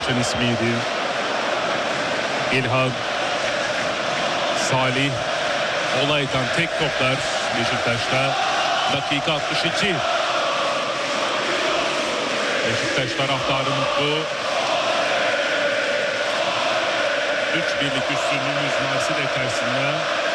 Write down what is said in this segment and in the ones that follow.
ismiydi. İlhan, Salih, Olaytan tek toplar Beşiktaş'ta. Dakika 62. Beşiktaş taraftarı mutlu. 3-1'lik üstünlüğümüz Marsilya karşısında.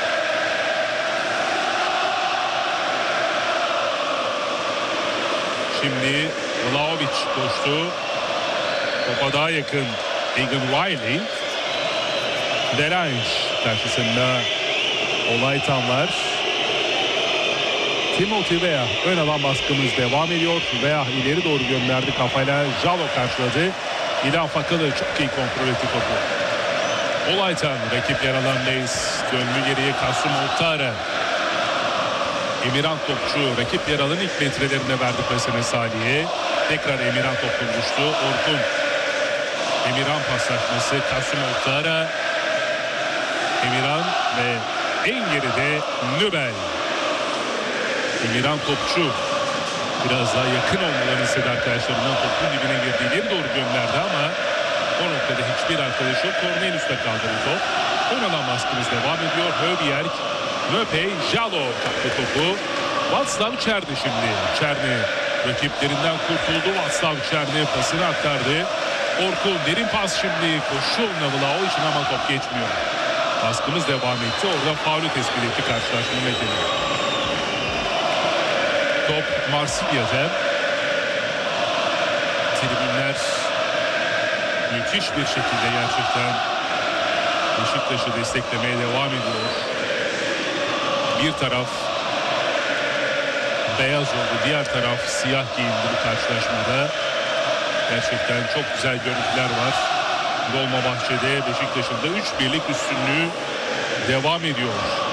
Şimdi Vlahovic koştu. Topa daha yakın Egan Riley. Delange karşısında Olaytan var. Timothy Weah ön alan baskımız devam ediyor. Weah ileri doğru gönderdi kafayla. Jalo karşıladı. İlhan Fakalı çok iyi kontrol etti topu. Olaytan rakip yer alan Leys döndü geriye. Kasım Oktara. Emirhan topçu rakip yer alan ilk metrelerinde verdi pasını Salih'e. Tekrar Emirhan toplu buluştu. Orkun. Emirhan paslaşması. Kasım Oktara. Emirhan ve en geride Nübel. Emirhan topçu biraz daha yakın olmalarını istedi arkadaşlarından. Topun dibine girdiği ileri doğru gönderdi ama o noktada hiçbir arkadaş yok. Cornelius'ta kaldı bu top. Ön alan baskımız devam ediyor. Höbjerg, Möpey, Jalo kaptı topu. Václav Černy şimdi. Černy rakiplerinden kurtuldu. Václav Černy pasını aktardı. Orkun derin pas şimdi. Koşu yoluna Vlahovic için ama top geçmiyor. Baskımız devam etti. Orada faulü tespit etti karşılaşmanın hakemi. Top Marsilya'da. Tribünler müthiş bir şekilde gerçekten Beşiktaş'ı desteklemeye devam ediyor. Bir taraf beyaz oldu, diğer taraf siyah giyindi bu karşılaşmada. Gerçekten çok güzel görüntüler var. Dolmabahçe'de Beşiktaş'ın da 3-1'lik üstünlüğü devam ediyor.